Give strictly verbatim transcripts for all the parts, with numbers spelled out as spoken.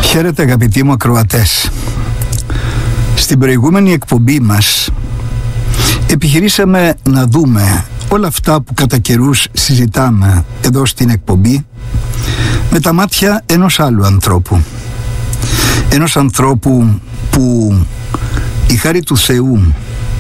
Χαίρετε αγαπητοί μου ακροατές. Στην προηγούμενη εκπομπή μας επιχειρήσαμε να δούμε όλα αυτά που κατά καιρούς συζητάμε εδώ στην εκπομπή με τα μάτια ενός άλλου ανθρώπου. Ενός ανθρώπου που η χάρη του Θεού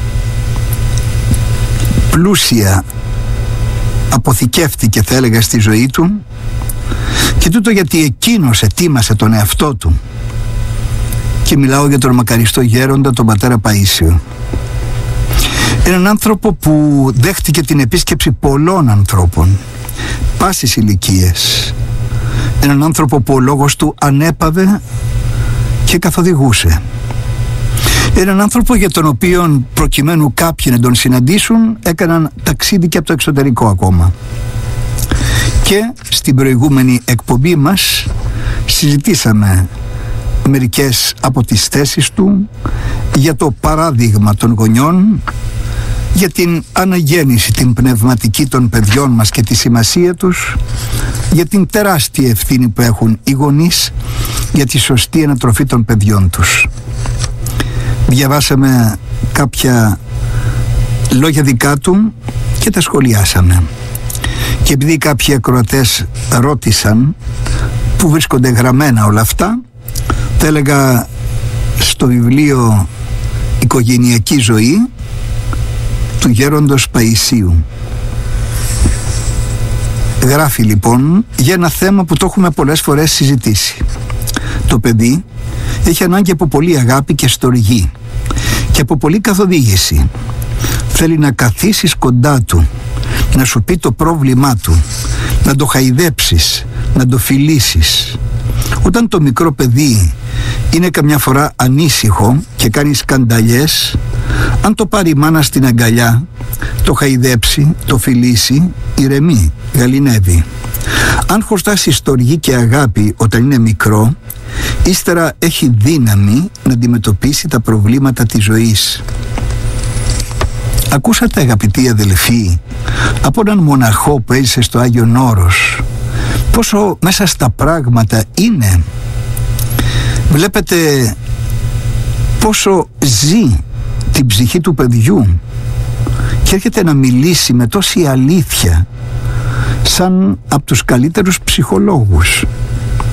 πλούσια αποθηκεύτηκε, θα έλεγα, στη ζωή του, και τούτο γιατί εκείνος ετοίμασε τον εαυτό του. Και μιλάω για τον μακαριστό γέροντα, τον πατέρα Παΐσιο. Έναν άνθρωπο που δέχτηκε την επίσκεψη πολλών ανθρώπων πάσης ηλικίες. Έναν άνθρωπο που ο λόγος του ανέπαβε και καθοδηγούσε. Έναν άνθρωπο για τον οποίο, προκειμένου κάποιοι να τον συναντήσουν, έκαναν ταξίδι και από το εξωτερικό ακόμα. Και στην προηγούμενη εκπομπή μας συζητήσαμε μερικές από τις θέσεις του για το παράδειγμα των γονιών, για την αναγέννηση την πνευματική των παιδιών μας και τη σημασία τους, για την τεράστια ευθύνη που έχουν οι γονείς για τη σωστή ανατροφή των παιδιών τους. Διαβάσαμε κάποια λόγια δικά του και τα σχολιάσαμε. Και επειδή κάποιοι ακροατές ρώτησαν πού βρίσκονται γραμμένα όλα αυτά, θα έλεγα στο βιβλίο «Οικογενειακή ζωή» του γέροντος Παΐσιου. Γράφει λοιπόν για ένα θέμα που το έχουμε πολλές φορές συζητήσει. Το παιδί έχει ανάγκη από πολύ αγάπη και στοργή και από πολύ καθοδήγηση. Θέλει να καθίσεις κοντά του, να σου πει το πρόβλημά του, να το χαϊδέψεις, να το φιλήσεις. Όταν το μικρό παιδί είναι καμιά φορά ανήσυχο και κάνει σκανταλιές, αν το πάρει η μάνα στην αγκαλιά, το χαϊδέψει, το φιλήσει, ηρεμεί, γαληνεύει. Αν χορτάσει στοργή και αγάπη όταν είναι μικρό, ύστερα έχει δύναμη να αντιμετωπίσει τα προβλήματα της ζωής. Ακούσατε, αγαπητοί αδελφοί, από έναν μοναχό που έζησε στο Άγιον Όρος, πόσο μέσα στα πράγματα είναι. Βλέπετε πόσο ζει την ψυχή του παιδιού και έρχεται να μιλήσει με τόση αλήθεια, σαν από τους καλύτερους ψυχολόγους.